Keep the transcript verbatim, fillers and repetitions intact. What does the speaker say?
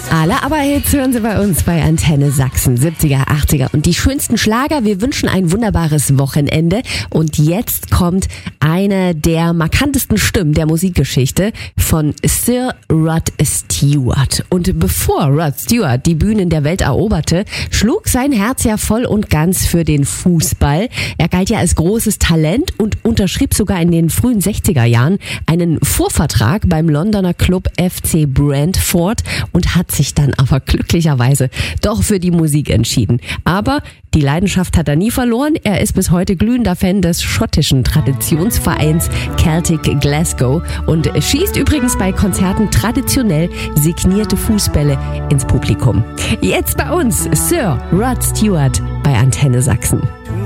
Alle Aber-Hits hören Sie bei uns bei Antenne Sachsen, siebziger, achtziger und die schönsten Schlager. Wir wünschen ein wunderbares Wochenende und jetzt kommt eine der markantesten Stimmen der Musikgeschichte von Sir Rod Stewart. Und bevor Rod Stewart die Bühnen der Welt eroberte, schlug sein Herz ja voll und ganz für den Fußball. Er galt ja als großes Talent und unterschrieb sogar in den frühen sechziger Jahren einen Vorvertrag beim Londoner Club F C Brentford und hat sich dann aber glücklicherweise doch für die Musik entschieden. Aber die Leidenschaft hat er nie verloren. Er ist bis heute glühender Fan des schottischen Traditionsvereins Celtic Glasgow und schießt übrigens bei Konzerten traditionell signierte Fußbälle ins Publikum. Jetzt bei uns Sir Rod Stewart bei Antenne Sachsen.